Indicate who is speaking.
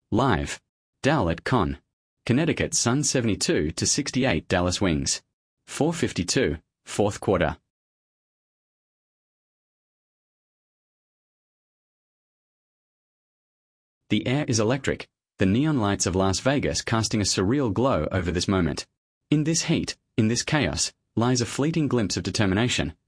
Speaker 1: Live. Dal at Con. Connecticut Sun 72 to 68 Dallas Wings. 4:52, fourth quarter. The air is electric, the neon lights of Las Vegas casting a surreal glow over this moment. In this heat, in this chaos, lies a fleeting glimpse of determination,